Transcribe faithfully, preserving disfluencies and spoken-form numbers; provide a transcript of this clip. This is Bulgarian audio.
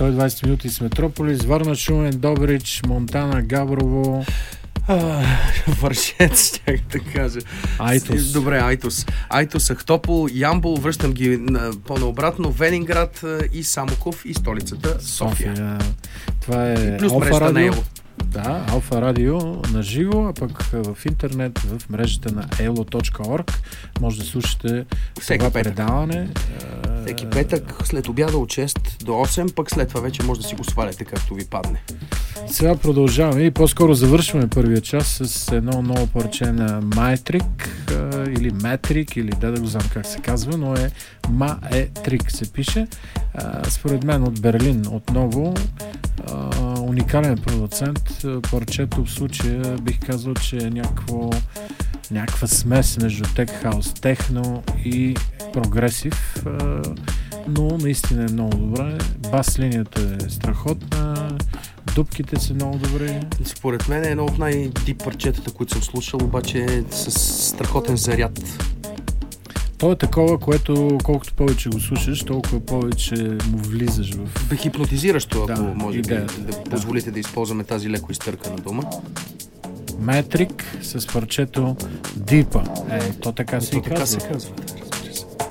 сто и двайсет минути с Метрополис, Варна, Шумен, Добрич, Монтана, Габрово. Вършец, щях да кажа. Айтос. Добре, Айтос. Айтос, Ахтопол, Ямбол, връщам ги по-наобратно, Венинград и Самоков и столицата София. София. Това е плюс Алфа мрежата на Радио. Ело. Да, Алфа Радио на живо, а пък в интернет, в мрежата на elo точка org може да слушате всеки това петък. предаване. Всеки петък, след обяда от шест до осем, пък след това вече може да си го сваляте както ви падне. Сега продължаваме и по-скоро завършваме първия час с едно ново парче на Маетрик или Метрик, или да да го знам как се казва, но е Маетрик се пише. Според мен от Берлин отново. Уникален продуцент. Парчето в случая бих казал, че е някакво, някаква смес между тек хаус, техно и прогресив, но наистина е много добре. Бас линията е страхотна, дупките са много добре. Според мен е едно от най-дип парчетата, които съм слушал, обаче е с страхотен заряд. То е такова, което колкото повече го слушаш, толкова повече му влизаш в... Бе хипнотизиращо, ако да, може би да, да позволите да използваме тази леко изтъркана дума. Метрик с парчето Дипа. Е, то така се то и така казва. се казва.